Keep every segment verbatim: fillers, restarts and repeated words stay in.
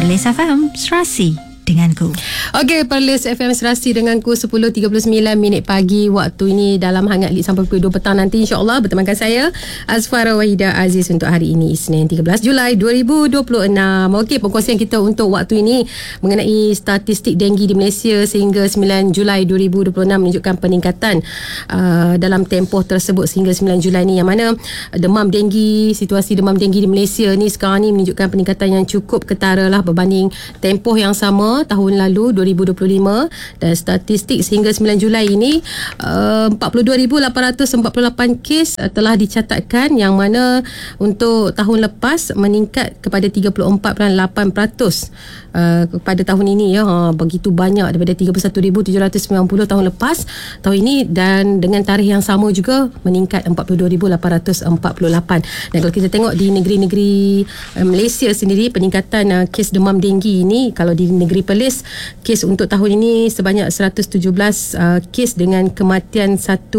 Perlis F M, Serasi denganku. Okey, Perlis F M Serasi denganku, sepuluh tiga puluh sembilan minit pagi waktu ini, dalam hangat lead sampai pukul dua petang nanti insya-Allah bertemankan saya Azfara Wahidah Aziz untuk hari ini Isnin tiga belas Julai dua ribu dua puluh enam. Okey, perkongsian kita untuk waktu ini mengenai statistik denggi di Malaysia sehingga sembilan Julai dua ribu dua puluh enam menunjukkan peningkatan uh, dalam tempoh tersebut sehingga sembilan Julai ni, yang mana demam denggi, situasi demam denggi di Malaysia ni sekarang ni menunjukkan peningkatan yang cukup ketara lah berbanding tempoh yang sama tahun lalu dua ribu dua puluh lima, dan statistik sehingga sembilan Julai ini uh, empat puluh dua ribu lapan ratus empat puluh lapan kes uh, telah dicatatkan, yang mana untuk tahun lepas meningkat kepada tiga puluh empat perpuluhan lapan peratus uh, pada tahun ini ya. Ha, begitu banyak daripada tiga puluh satu ribu tujuh ratus sembilan puluh tahun lepas tahun ini, dan dengan tarikh yang sama juga meningkat empat puluh dua ribu lapan ratus empat puluh lapan. Dan kalau kita tengok di negeri-negeri uh, Malaysia sendiri, peningkatan uh, kes demam denggi ini, kalau di negeri Perlis, kes untuk tahun ini sebanyak seratus tujuh belas uh, kes dengan kematian satu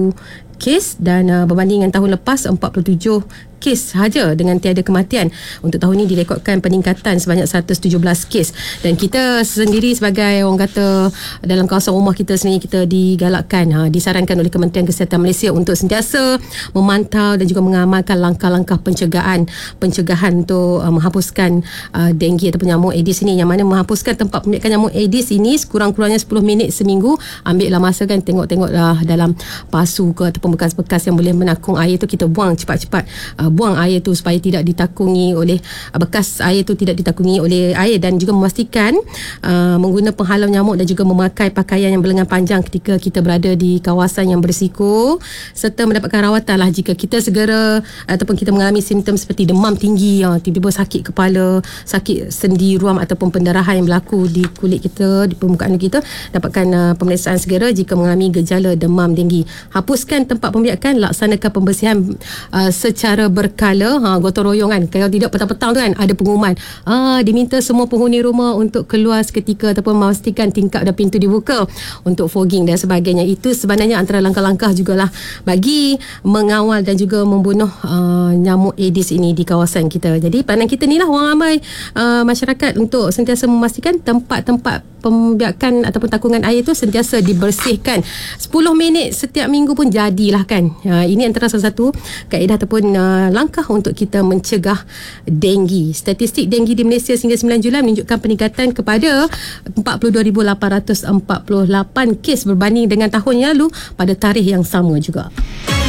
kes, dan uh, berbanding dengan tahun lepas empat puluh tujuh kes sahaja dengan tiada kematian. Untuk tahun ini direkodkan peningkatan sebanyak seratus tujuh belas kes, dan kita sendiri sebagai orang kata dalam kawasan rumah kita sendiri, kita digalakkan, ha, disarankan oleh Kementerian Kesihatan Malaysia untuk sentiasa memantau dan juga mengamalkan langkah-langkah pencegahan pencegahan untuk uh, menghapuskan uh, denggi ataupun nyamuk Aedes ini, yang mana menghapuskan tempat pembiakan nyamuk Aedes ini sekurang-kurangnya sepuluh minit seminggu. Ambillah masa kan, tengok-tengoklah dalam pasu ke ataupun bekas-bekas yang boleh menakung air tu, kita buang cepat-cepat, uh, buang air tu supaya tidak ditakungi oleh uh, bekas air tu tidak ditakungi oleh air, dan juga memastikan uh, mengguna penghalau nyamuk dan juga memakai pakaian yang berlengan panjang ketika kita berada di kawasan yang berisiko, serta mendapatkan rawatan lah jika kita segera ataupun kita mengalami simptom seperti demam tinggi, uh, tiba-tiba sakit kepala, sakit sendi ruam ataupun pendarahan yang berlaku di kulit kita, di permukaan kita, dapatkan uh, pemeriksaan segera jika mengalami gejala demam denggi. Hapuskan tempat pembiakan, laksanakan pembersihan uh, secara ber berkala, ha, gotong royong kan. Kalau tidak petang-petang tu kan ada pengumuman, ah, diminta semua penghuni rumah untuk keluar seketika ataupun memastikan tingkap dan pintu dibuka untuk fogging dan sebagainya. Itu sebenarnya antara langkah-langkah jugalah bagi mengawal dan juga membunuh uh, nyamuk Aedes ini di kawasan kita. Jadi peranan kita ni lah orang ramai uh, masyarakat untuk sentiasa memastikan tempat-tempat pembiakan ataupun takungan air tu sentiasa dibersihkan. sepuluh minit setiap minggu pun jadilah kan. Uh, ini antara salah satu kaedah ataupun uh, langkah untuk kita mencegah denggi. Statistik denggi di Malaysia sehingga sembilan Julai menunjukkan peningkatan kepada empat puluh dua ribu lapan ratus empat puluh lapan kes berbanding dengan tahun yang lalu pada tarikh yang sama juga.